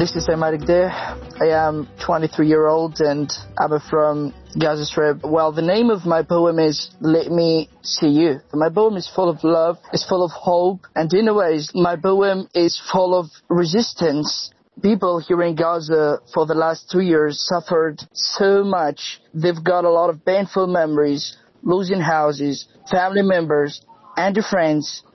This is Aymar Gde. I am 23-year-old and I'm from Gaza Strip. Well, the name of my poem is Let Me See You. My poem is full of love, it's full of hope, and in a way, my poem is full of resistance. People here in Gaza for the last 2 years suffered so much. They've got a lot of painful memories, losing houses, family members, and friends.